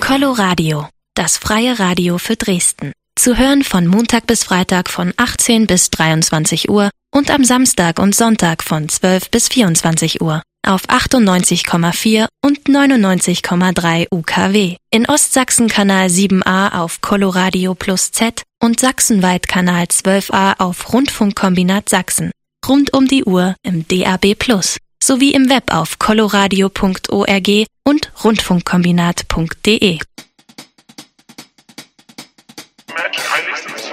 Coloradio, das freie Radio für Dresden. Zu hören von Montag bis Freitag von 18 bis 23 Uhr und am Samstag und Sonntag von 12 bis 24 Uhr auf 98,4 und 99,3 UKW. In Ostsachsen Kanal 7a auf Coloradio Plus Z und sachsenweit Kanal 12a auf Rundfunkkombinat Sachsen. Rund um die Uhr im DAB Plus sowie im Web auf coloradio.org und rundfunkkombinat.de.